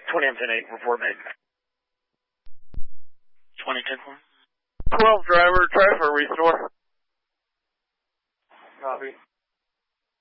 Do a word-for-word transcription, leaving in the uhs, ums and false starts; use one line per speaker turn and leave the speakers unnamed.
twenty M ten eight, report made.
twenty ten four.
twelve driver, try for a restore.
Copy.